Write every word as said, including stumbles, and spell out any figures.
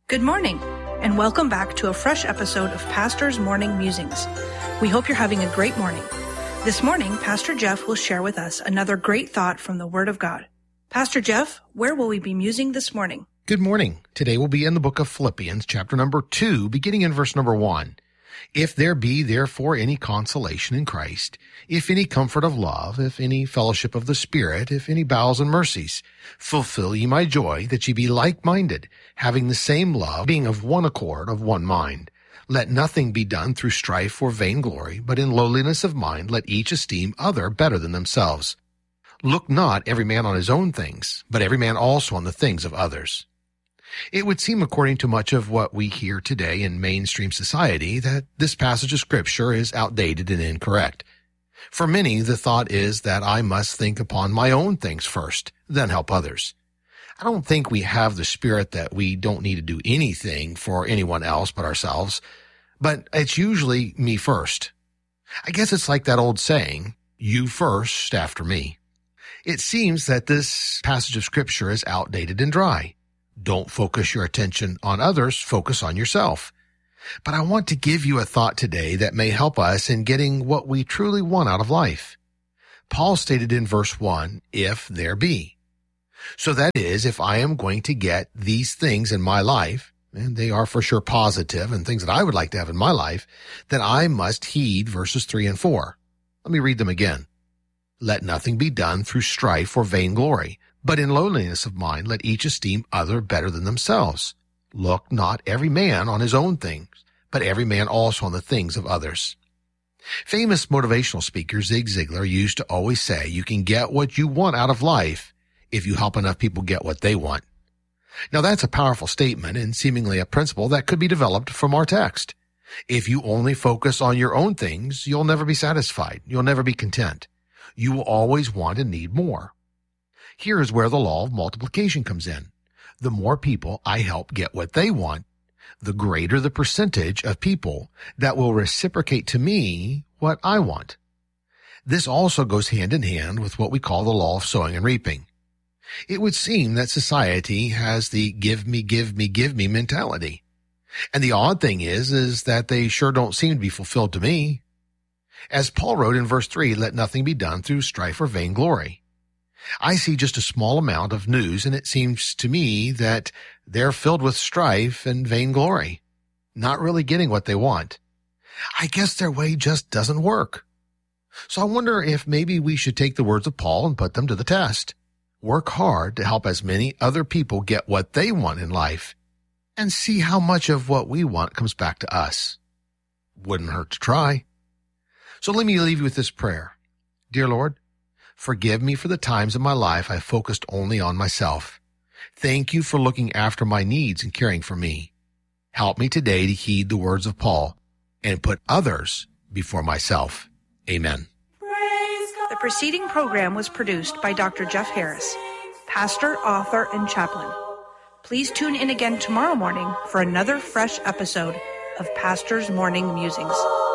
Good morning, and welcome back to a fresh episode of Pastor's Morning Musings. We hope you're having a great morning. This morning, Pastor Jeff will share with us another great thought from the Word of God. Pastor Jeff, where will we be musing this morning? Good morning. Today we'll be in the book of Philippians, chapter number two, beginning in verse number one. If there be therefore any consolation in Christ, if any comfort of love, if any fellowship of the Spirit, if any bowels and mercies, fulfill ye my joy, that ye be like-minded, having the same love, being of one accord, of one mind. Let nothing be done through strife or vainglory, but in lowliness of mind let each esteem other better than themselves. Look not every man on his own things, but every man also on the things of others. It would seem, according to much of what we hear today in mainstream society, that this passage of Scripture is outdated and incorrect. For many, the thought is that I must think upon my own things first, then help others. I don't think we have the spirit that we don't need to do anything for anyone else but ourselves, but it's usually me first. I guess it's like that old saying, you first after me. It seems that this passage of Scripture is outdated and dry. Don't focus your attention on others, focus on yourself. But I want to give you a thought today that may help us in getting what we truly want out of life. Paul stated in verse one, if there be. So that is, if I am going to get these things in my life, and they are for sure positive and things that I would like to have in my life, then I must heed verses three and four. Let me read them again. Let nothing be done through strife or vainglory, but in lowliness of mind let each esteem other better than themselves. Look not every man on his own things, but every man also on the things of others. Famous motivational speaker Zig Ziglar used to always say, you can get what you want out of life if you help enough people get what they want. Now that's a powerful statement and seemingly a principle that could be developed from our text. If you only focus on your own things, you'll never be satisfied. You'll never be content. You will always want and need more. Here is where the law of multiplication comes in. The more people I help get what they want, the greater the percentage of people that will reciprocate to me what I want. This also goes hand in hand with what we call the law of sowing and reaping. It would seem that society has the give me, give me, give me mentality. And the odd thing is, is that they sure don't seem to be fulfilled to me. As Paul wrote in verse three, let nothing be done through strife or vainglory. I see just a small amount of news, and it seems to me that they're filled with strife and vainglory, not really getting what they want. I guess their way just doesn't work. So I wonder if maybe we should take the words of Paul and put them to the test. Work hard to help as many other people get what they want in life, and see how much of what we want comes back to us. Wouldn't hurt to try. So let me leave you with this prayer. Dear Lord, forgive me for the times in my life I focused only on myself. Thank you for looking after my needs and caring for me. Help me today to heed the words of Paul and put others before myself. Amen. The preceding program was produced by Doctor Jeff Harris, pastor, author, and chaplain. Please tune in again tomorrow morning for another fresh episode of Pastor's Morning Musings.